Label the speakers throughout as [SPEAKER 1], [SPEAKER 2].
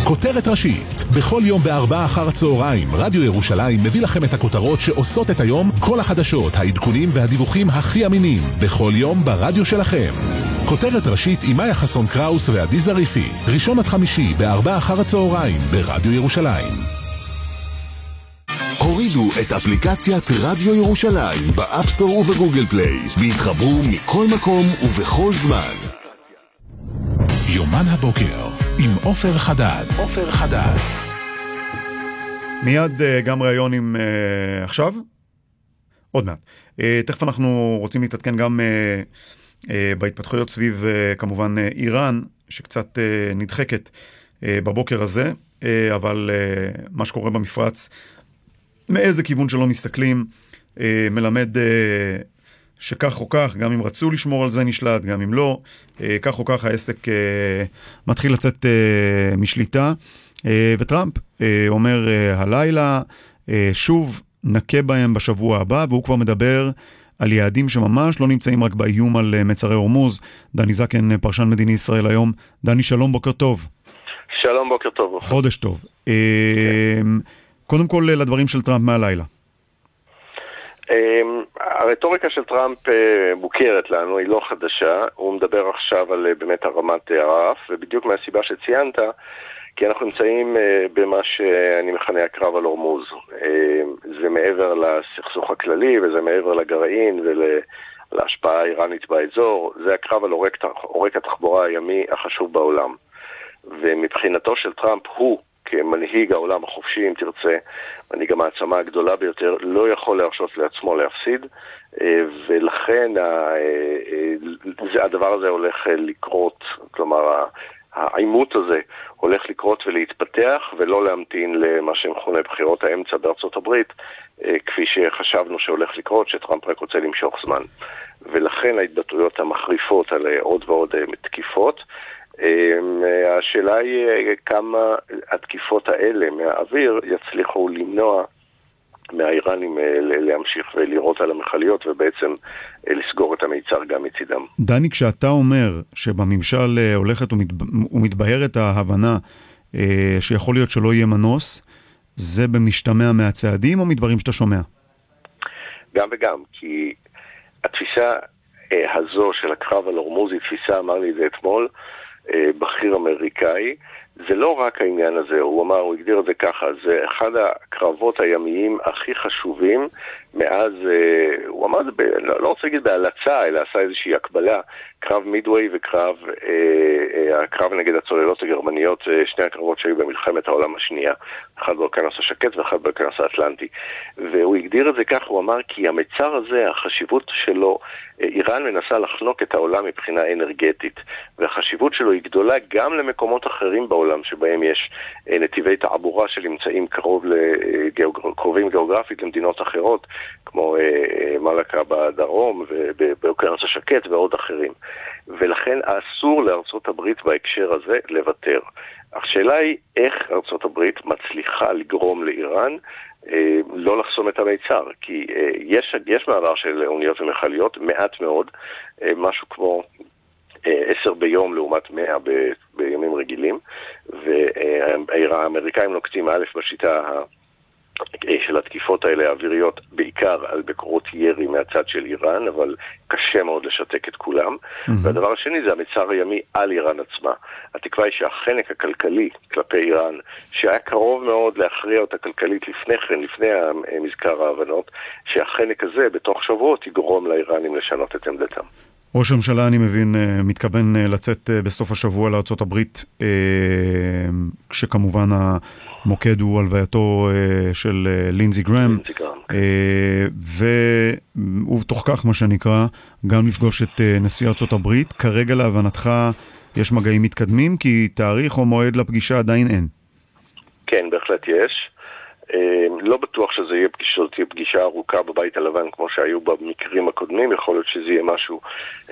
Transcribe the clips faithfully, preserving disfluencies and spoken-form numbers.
[SPEAKER 1] כותרת ראשית. בכל יום בארבעה אחר הצהריים, רדיו ירושלים מביא לכם את הכותרות שעושות את היום, כל החדשות, העדכונים והדיווחים הכי אמינים. בכל יום ברדיו שלכם. כותרת ראשית עם מאיה חסון קראוס ועדי זריפי. ראשון עד חמישי בארבעה אחר הצהריים ברדיו ירושלים.
[SPEAKER 2] הורידו את אפליקציית רדיו ירושלים באפסטור ובגוגל פליי והתחברו מכל מקום ובכל זמן.
[SPEAKER 1] יומן הבוקר עם עופר חדד.
[SPEAKER 3] עופר חדד.
[SPEAKER 4] מיד גם ראיון עם uh, עכשיו? עוד מעט. Uh, תכף אנחנו רוצים להתעדכן גם uh, uh, בהתפתחויות סביב uh, כמובן uh, איראן, שקצת uh, נדחקת uh, בבוקר הזה, uh, אבל uh, מה שקורה במפרץ, מאיזה כיוון שלא מסתכלים, uh, מלמד uh, שכך או כך, גם אם רצו לשמור על זה נשלט, גם אם לא, uh, כך או כך העסק uh, מתחיל לצאת uh, משליטה, uh, וטראמפ uh, אומר uh, הלילה, uh, שוב נקה בהם בשבוע הבא, והוא כבר מדבר על יעדים שממש לא נמצאים רק באיום על uh, מצרי הורמוז. דני זקן, פרשן מדיני ישראל היום. דני, שלום, בוקר טוב.
[SPEAKER 5] שלום, בוקר טוב.
[SPEAKER 4] חודש טוב. Uh, קודם כל לדברים של טראמפ מהלילה.
[SPEAKER 5] הרטוריקה של טראמפ מוכרת לנו, היא לא חדשה. הוא מדבר עכשיו על באמת הרמת הרף, ובדיוק מהסיבה שציינת, כי אנחנו נמצאים במה שאני מכנה הקרב על הורמוז. זה מעבר לסכסוך הכללי, וזה מעבר לגרעין ולהשפעה האיראנית באזור. זה הקרב על עורק התחבורה הימי החשוב בעולם. ומבחינתו של טראמפ הוא, כמנהיג העולם החופשי, אם תרצה, מנהיג המעצמה הגדולה ביותר, לא יכול להרשות לעצמו להפסיד, ולכן הדבר הזה הולך לקרות, כלומר, העימות הזה הולך לקרות ולהתפתח, ולא להמתין למה שמכונה בחירות האמצע בארצות הברית, כפי שחשבנו שהולך לקרות, שטראמפ רק רוצה למשוך זמן. ולכן ההתבטאויות המחריפות על עוד ועוד תקיפות, השאלה היא כמה התקיפות האלה מהאוויר יצליחו למנוע מהאיראנים להמשיך ולראות על המחליות ובעצם לסגור את המיצר גם מצידם.
[SPEAKER 4] דני, כשאתה אומר שבממשל הולכת ומתבהרת ההבנה שיכול להיות שלא יהיה מנוס, זה במשתמע מהצעדים או מדברים שאתה שומע?
[SPEAKER 5] גם וגם, כי התפיסה הזו של הקרב על הורמוז היא תפיסה, אמר לי את זה אתמול, בכיר אמריקאי. זה לא רק העניין הזה, הוא אמר, הוא הגדיר את זה ככה, זה אחד הקרבות הימיים הכי חשובים מאז, הוא אמר, זה ב, לא רוצה להגיד בהלצה, אלא עשה איזושהי הקבלה, קרב מידווי וקרב, הקרב נגד הצוללות הגרמניות, שני הקרבות שהיו במלחמת העולם השנייה, אחד באוקיינוס השקט ואחד באוקיינוס האטלנטי. והוא הגדיר את זה ככה, הוא אמר, כי המצר הזה, החשיבות שלו, איראן מנסה לחנוק את העולם מבחינה אנרגטית, והחשיבות שלו היא גדולה גם למקומות אחרים בעולם, שבהם יש נתיבי תעבורה שנמצאים קרוב לגיאוגר... קרובים גיאוגרפית למדינות אחרות, כמו מלכה בדרום ובאוקיינוס השקט ועוד אחרים. ולכן אסור לארצות הברית בהקשר הזה לוותר. השאלה היא איך ארצות הברית מצליחה לגרום לאיראן אה, לא לחסום את המיצר, כי אה, יש, יש מעבר של אוניות ומחליות, מעט מאוד, אה, משהו כמו אה, עשר ביום לעומת מאה ב, בימים רגילים, והאמריקאים נוקטים א' בשיטה של התקיפות האלה האוויריות בעיקר על בקורות ירי מהצד של איראן, אבל קשה מאוד לשתק את כולם. Mm-hmm. והדבר השני זה המצר הימי על איראן עצמה. התקווה היא שהחנק הכלכלי כלפי איראן, שהיה קרוב מאוד להכריע אותה כלכלית לפני כן, לפני מזכר ההבנות, שהחנק הזה בתוך שבועות יגרום לאיראנים לשנות את עמדתם.
[SPEAKER 4] ראש הממשלה, אני מבין, מתכוון לצאת בסוף השבוע לארצות הברית, כשכמובן המוקד הוא הלווייתו של לינזי גרם, ובתוך כך, מה שנקרא, גם לפגוש את נשיא ארצות הברית. כרגע להבנתך יש מגעים מתקדמים, כי תאריך או מועד לפגישה עדיין אין.
[SPEAKER 5] כן, בהחלט יש. לא בטוח שזה יהיה פגישה, תהיה פגישה ארוכה בבית הלבן כמו שהיו במקרים הקודמים, יכול להיות שזה יהיה משהו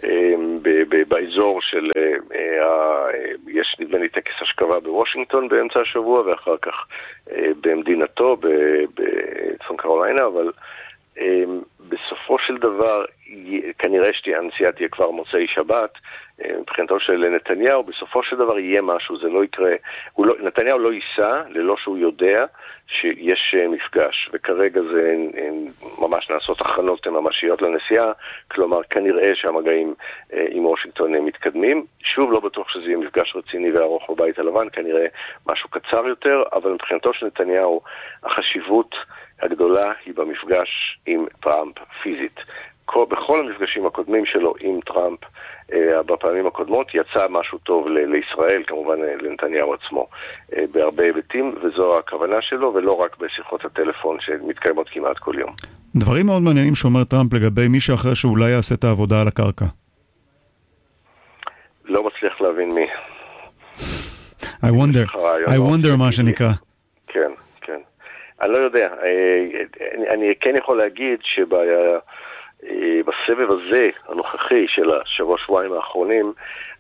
[SPEAKER 5] באזור של, יש נדמה לי טקס השכבה בוושינגטון באמצע השבוע, ואחר כך במדינתו בצפון קרוליינה, אבל בסופו של דבר, כנראה שהנסיעה תהיה כבר מוצאי שבת, מבחינתו של נתניהו, בסופו של דבר יהיה משהו, זה לא יקרה, לא, נתניהו לא ייסע ללא שהוא יודע שיש מפגש, וכרגע זה ממש נעשות הכנות ממשיות לנסיעה, כלומר כנראה שהמגעים עם וושינגטון מתקדמים, שוב לא בטוח שזה יהיה מפגש רציני וארוך בבית הלבן, כנראה משהו קצר יותר, אבל מבחינתו של נתניהו החשיבות הגדולה היא במפגש עם טראמפ פיזית. בכל המפגשים הקודמים שלו עם טראמפ בפעמים הקודמות יצא משהו טוב לישראל, כמובן לנתניהו עצמו, בהרבה היבטים, וזו הכוונה שלו, ולא רק בשיחות הטלפון שמתקיימות כמעט כל יום.
[SPEAKER 4] דברים מאוד מעניינים שאומר טראמפ לגבי מי שאחר שאולי יעשה את העבודה על הקרקע.
[SPEAKER 5] לא מצליח להבין מי.
[SPEAKER 4] I wonder, I wonder מה שנקרא.
[SPEAKER 5] כן, כן. אני לא יודע. אני כן יכול להגיד שבסבב הזה, הנוכחי של השבוע שבועיים האחרונים,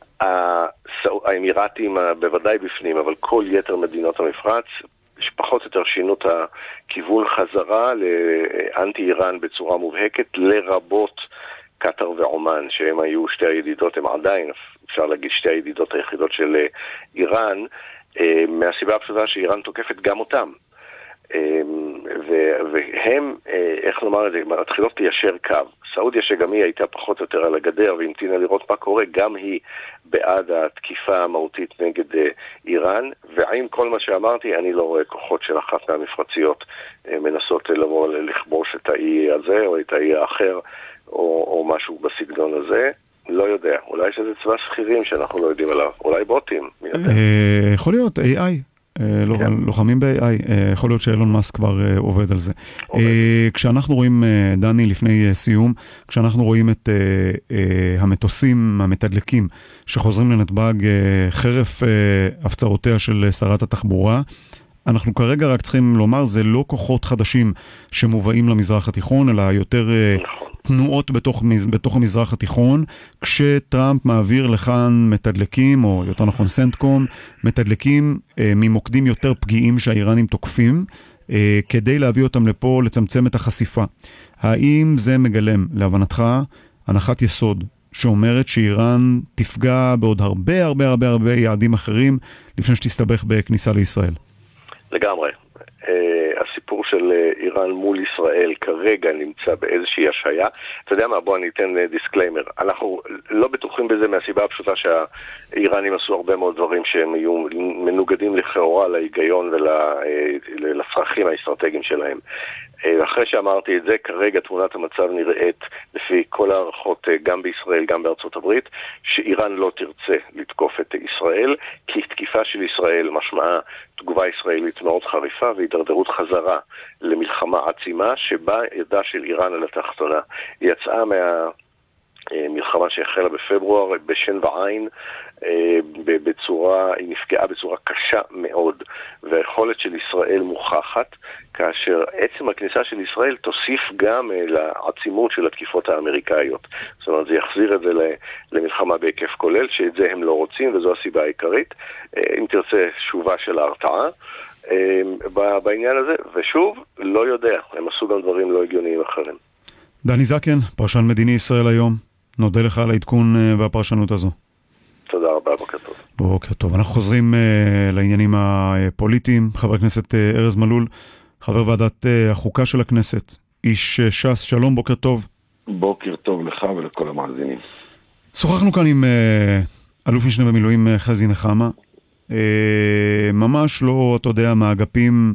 [SPEAKER 5] האמירתים בוודאי בפנים, אבל כל יתר מדינות המפרץ, פחות או יותר שינו את הכיוון חזרה לאנטי איראן בצורה מובהקת, לרבות קטר ועומן, שהם היו שתי הידידות, הם עדיין, אפשר להגיד שתי הידידות היחידות של איראן, מהסיבה הפשוטה שאיראן תוקפת גם אותם. והם, איך לומר את זה, מתחילות ליישר קו. סעודיה שגם היא הייתה פחות או יותר על הגדר והמתינה לראות מה קורה, גם היא בעד התקיפה המהותית נגד איראן, ועם כל מה שאמרתי, אני לא רואה כוחות של אחת מהמפרציות מנסות לבוא לכבוש את האי הזה או את האי האחר או, או משהו בסגנון הזה. לא יודע, אולי שזה צבא שכירים שאנחנו לא יודעים עליו, אולי בוטים.
[SPEAKER 4] יכול להיות איי איי. לוחמים ב-איי איי, יכול להיות שאילון מאסק כבר עובד על זה. כשאנחנו רואים, דני, לפני סיום, כשאנחנו רואים את המטוסים המתדלקים שחוזרים לנתב"ג חרף הפצרותיה של שרת התחבורה, אנחנו כרגע רק צריכים לומר, זה לא כוחות חדשים שמובאים למזרח התיכון, אלא יותר תנועות בתוך, בתוך המזרח התיכון, כשטראמפ מעביר לכאן מתדלקים, או יותר נכון סנטקום, מתדלקים אה, ממוקדים יותר פגיעים שהאיראנים תוקפים, אה, כדי להביא אותם לפה, לצמצם את החשיפה. האם זה מגלם, להבנתך, הנחת יסוד, שאומרת שאיראן תפגע בעוד הרבה הרבה הרבה הרבה יעדים אחרים, לפני שתסתבך בכניסה לישראל?
[SPEAKER 5] לגמרי. הסיפור של איראן מול ישראל כרגע נמצא באיזושהי השהיה. אתה יודע מה? בוא אני אתן דיסקליימר. אנחנו לא בטוחים בזה מהסיבה הפשוטה שהאיראנים עשו הרבה מאוד דברים שהם היו מנוגדים לכאורה להיגיון ולצרכים האסטרטגיים שלהם. אחרי שאמרתי את זה, כרגע תמונת המצב נראית לפי כל הערכות גם בישראל, גם בארצות הברית, שאיראן לא תרצה לתקוף את ישראל, כי תקיפה של ישראל משמעה תגובה ישראלית מאוד חריפה והידרדרות חזרה למלחמה עצימה שבה ידה של איראן על התחתונה. היא יצאה מהמלחמה שהחלה בפברואר בשן ועין, בצורה, היא נפגעה בצורה קשה מאוד, והיכולת של ישראל מוכחת, כאשר עצם הכניסה של ישראל תוסיף גם לעצימות של התקיפות האמריקאיות. זאת אומרת, זה יחזיר את זה למלחמה בהיקף כולל, שאת זה הם לא רוצים, וזו הסיבה העיקרית. אם תרצה שובה של ההרתעה בעניין הזה, ושוב, לא יודע, הם עשו גם דברים לא הגיוניים אחרים.
[SPEAKER 4] דני זקן, פרשן מדיני ישראל היום, נודה לך על העדכון והפרשנות הזו.
[SPEAKER 5] תודה רבה, בוקר טוב.
[SPEAKER 4] בוקר טוב. אנחנו חוזרים uh, לעניינים הפוליטיים. חבר הכנסת uh, ארז מלול, חבר ועדת uh, החוקה של הכנסת, איש uh, ש"ס, שלום, בוקר טוב.
[SPEAKER 3] בוקר טוב לך ולכל המאזינים.
[SPEAKER 4] שוחחנו כאן עם uh, אלוף משנה במילואים uh, חזי נחמה, uh, ממש לא, אתה יודע, מהאגפים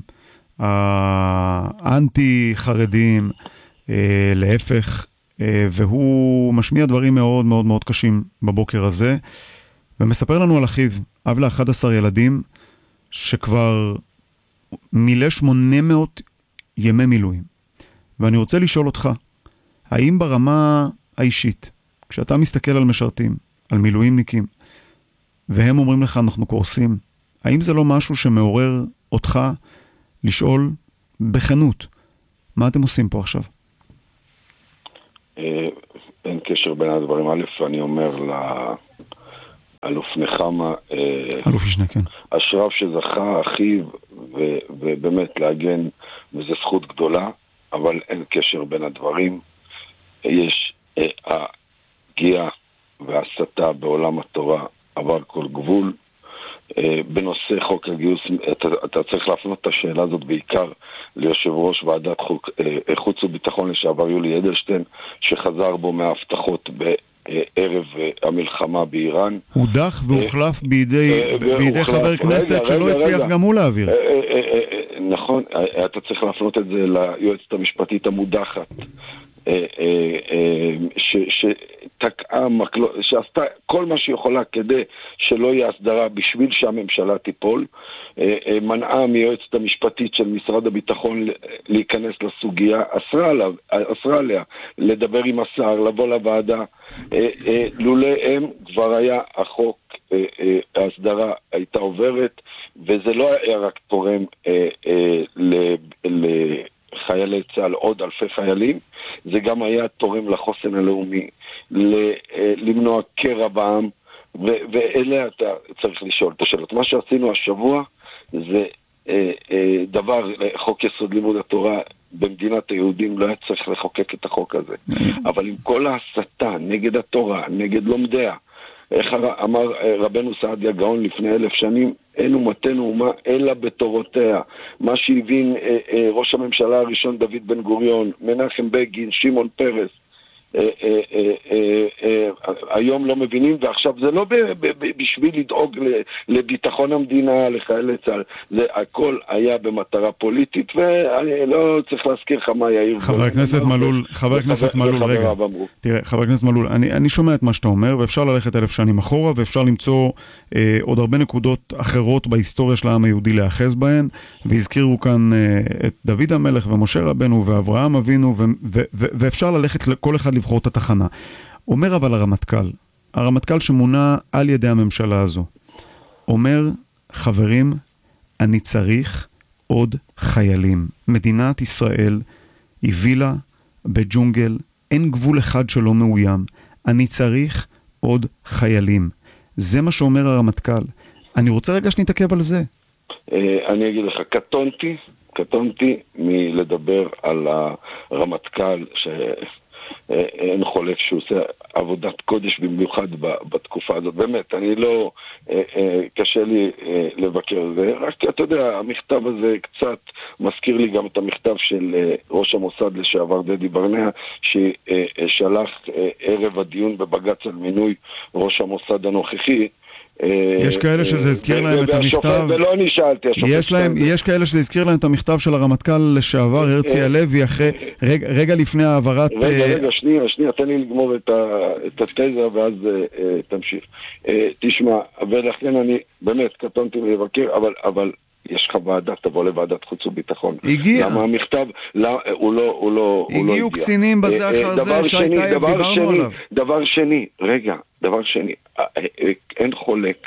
[SPEAKER 4] האנטי-חרדים, uh, להפך, uh, והוא משמיע דברים מאוד מאוד מאוד קשים בבוקר הזה, ומספר לנו על אחיו, אב ל-אחד עשר ילדים, שכבר מילא שמונה מאות ימי מילואים. ואני רוצה לשאול אותך, האם ברמה האישית, כשאתה מסתכל על משרתים, על מילואימניקים, והם אומרים לך אנחנו קורסים, האם זה לא משהו שמעורר אותך לשאול בכנות, מה אתם עושים פה עכשיו?
[SPEAKER 3] אין קשר בין הדברים. א', אני אומר לאלוף נחמה,
[SPEAKER 4] אלוף משנה, כן.
[SPEAKER 3] השרף שזכה אחיו, ובאמת להגן, וזו זכות גדולה, אבל אין קשר בין הדברים. יש הפגיעה וההסתה בעולם התורה עבר כל גבול. בנושא חוק הגיוס, אתה, אתה צריך להפנות את השאלה הזאת בעיקר ליושב ראש ועדת חוק, חוץ וביטחון לשעבר יולי אדלשטיין, שחזר בו מההבטחות בערב המלחמה באיראן.
[SPEAKER 4] הודח והוחלף בידי, בידי חבר כנסת שלא הצליח גם הוא להעביר.
[SPEAKER 3] נכון, אתה צריך להפנות את זה ליועצת המשפטית המודחת, שתקעה מקלות, שעשתה כל מה שיכולה כדי שלא יהיה הסדרה בשביל שהממשלה תיפול, מנעה מיועצת המשפטית של משרד הביטחון להיכנס לסוגיה, אסרה עליו, אסרה עליה לדבר עם השר, לבוא לוועדה. לולא הם כבר היה החוק, ההסדרה הייתה עוברת, וזה לא היה רק תורם לחיילי צה"ל, עוד אלפי חיילים, זה גם היה תורם לחוסן הלאומי, למנוע קרע בעם, ואלה אתה צריך לשאול את השאלות. מה שעשינו השבוע זה דבר, חוק יסוד לימוד התורה במדינת היהודים לא היה צריך לחוקק את החוק הזה. אבל עם כל ההסתה נגד התורה, נגד לומדיה, איך אמר רבנו סעדיה גאון לפני אלף שנים, אין אומתנו אומה אלא בתורותיה. מה שהבין ראש הממשלה הראשון דוד בן גוריון, מנחם בגין, שמעון פרס, היום לא מבינים, ועכשיו זה לא בשביל לדאוג לביטחון המדינה, לחיילי צה"ל, זה הכל היה במטרה פוליטית, ואני לא צריך להזכיר לך מה יאיר.
[SPEAKER 4] חבר הכנסת מלול, חבר הכנסת מלול, רגע, תראה, חבר הכנסת מלול, אני שומע את מה שאתה אומר, ואפשר ללכת אלף שנים אחורה, ואפשר למצוא עוד הרבה נקודות אחרות בהיסטוריה של העם היהודי להאחז בהן, והזכירו כאן את דוד המלך ומשה רבנו ואברהם אבינו, ואפשר ללכת לכל אחד לבחור את התחנה. אומר אבל הרמטכ"ל, הרמטכ"ל שמונה על ידי הממשלה הזו, אומר, חברים, אני צריך עוד חיילים. מדינת ישראל היא וילה בג'ונגל, אין גבול אחד שלא מאוים. אני צריך עוד חיילים. זה מה שאומר הרמטכ"ל. אני רוצה רגע שנתעכב על זה.
[SPEAKER 3] אני אגיד לך, קטונתי, קטונתי מלדבר על הרמטכ"ל ש... אין חולק שהוא עושה עבודת קודש במיוחד בתקופה הזאת. באמת, אני לא, קשה לי לבקר זה. רק, אתה יודע, המכתב הזה קצת מזכיר לי גם את המכתב של ראש המוסד לשעבר דדי ברנע, ששלח ערב הדיון בבג"ץ על מינוי ראש המוסד הנוכחי.
[SPEAKER 4] יש כאלה שזה הזכיר להם את המכתב,
[SPEAKER 3] ולא אני שאלתי,
[SPEAKER 4] יש כאלה שזה הזכיר להם את המכתב של הרמטכ"ל לשעבר הרצי הלוי אחרי רגע לפני העברת.
[SPEAKER 3] רגע רגע שנייה שנייה תן לי לגמור את התזה ואז תמשיך. תשמע, ולכן אני באמת קטונתי לבקר, אבל אבל יש לך ועדה, תבוא לוועדת חוץ וביטחון.
[SPEAKER 4] הגיע.
[SPEAKER 3] למה המכתב, לא, הוא לא, הוא לא, הוא לא הגיע.
[SPEAKER 4] הגיעו קצינים בזה אחר זה שהייתה, דיברנו עליו.
[SPEAKER 3] דבר שני, רגע, דבר שני, אין חולק,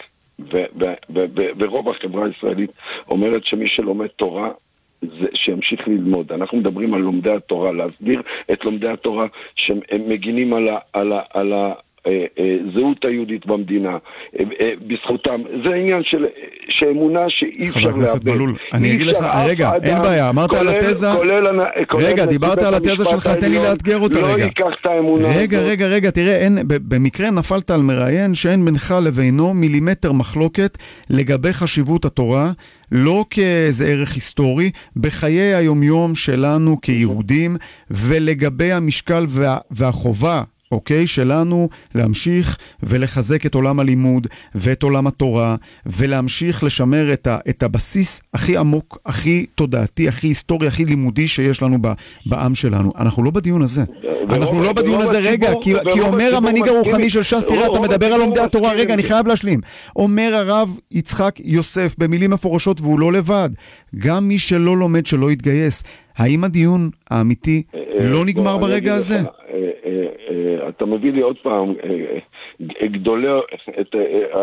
[SPEAKER 3] ורוב החברה הישראלית אומרת שמי שלומד תורה, זה שימשיך ללמוד. אנחנו מדברים על לומדי התורה, להסביר את לומדי התורה שהם מגינים על ה... על ה, על ה זהות היהודית במדינה, בזכותם. זה עניין של שאמונה שאי אפשר לאבד.
[SPEAKER 4] חבר הכנסת מלול, אני אגיד לך, רגע, אין בעיה, אמרת על התזה, רגע, דיברת על התזה שלך, תן לי לאתגר אותה רגע.
[SPEAKER 3] לא ייקח את האמונה הזאת.
[SPEAKER 4] רגע, רגע, רגע, תראה, במקרה נפלת על מראיין שאין בינך לבינו מילימטר מחלוקת לגבי חשיבות התורה, לא כאיזה ערך היסטורי, בחיי היומיום שלנו כיהודים, ולגבי המשקל והחובה, אוקיי, שלנו להמשיך ולחזק את עולם הלימוד ואת עולם התורה, ולהמשיך לשמר את, ה, את הבסיס הכי עמוק, הכי תודעתי, הכי היסטורי, הכי לימודי שיש לנו ב, בעם שלנו. אנחנו לא בדיון הזה. אנחנו לא בדיון הזה, רגע, כי, כי אומר המנהיג הרוחני של ש"ס, תראה, אתה מדבר על לומדי התורה, רגע, אני חייב להשלים. אומר הרב יצחק יוסף במילים מפורשות, והוא לא לבד, גם מי שלא לומד שלא יתגייס. האם הדיון האמיתי לא נגמר ברגע הזה?
[SPEAKER 3] אתה מביא לי עוד פעם גדולי, את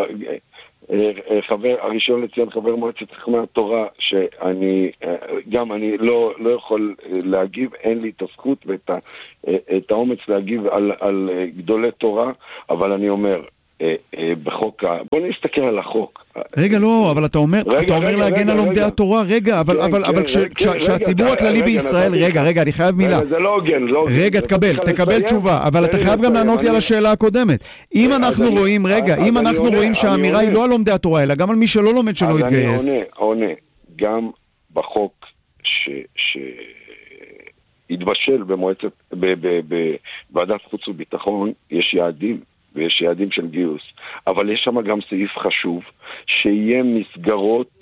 [SPEAKER 3] חבר הראשון לציון, חבר מועצת חכמי התורה, שאני גם אני לא לא יכול להגיב, אין לי את הזכות ואת את האומץ להגיב על על גדולי תורה, אבל אני אומר, בחוק, בוא נסתכל על החוק.
[SPEAKER 4] רגע, לא, אבל אתה אומר, אתה אומר להגן על לומדי התורה, רגע, אבל כשהציבור הכללי בישראל, רגע, רגע, אני חייב מילה.
[SPEAKER 3] זה לא הוגן, לא הוגן.
[SPEAKER 4] רגע, תקבל, תקבל תשובה, אבל אתה חייב גם לענות לי על השאלה הקודמת. אם אנחנו רואים, רגע, אם אנחנו רואים שהאמירה היא לא על לומדי התורה, אלא גם על מי שלא לומד שלא יתגייס.
[SPEAKER 3] אז אני עונה, עונה, גם בחוק שהתבשל במועצת, בוועדת חוץ וביטחון, יש יעדים. ויש יעדים של גיוס, אבל יש שם גם סעיף חשוב, שיהיה מסגרות